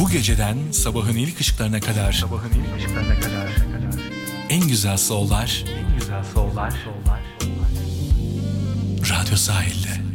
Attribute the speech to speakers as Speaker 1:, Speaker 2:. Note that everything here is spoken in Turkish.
Speaker 1: Bu geceden sabahın ilk ışıklarına kadar en güzel soul'lar Radyo Sahil'de.